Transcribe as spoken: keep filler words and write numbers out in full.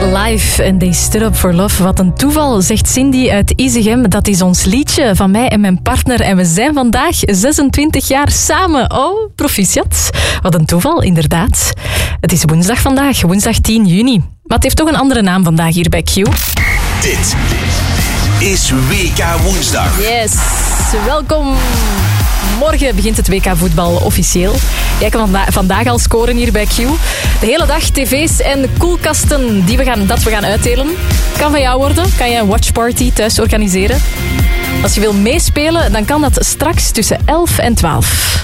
live en They Stood Up For Love. Wat een toeval, zegt Cindy uit Izegem. Dat is ons liedje van mij en mijn partner. En we zijn vandaag zesentwintig jaar samen. Oh, proficiat. Wat een toeval, inderdaad. Het is woensdag vandaag, woensdag tien juni. Maar het heeft toch een andere naam vandaag hier bij Q. Dit is W K Woensdag. Yes, welkom. Morgen begint het W K voetbal officieel. Jij kan vanda- vandaag al scoren hier bij Q. De hele dag tv's en koelkasten die we gaan, dat we gaan uitdelen. Kan van jou worden. Kan je een watchparty thuis organiseren. Als je wil meespelen, dan kan dat straks tussen elf en twaalf.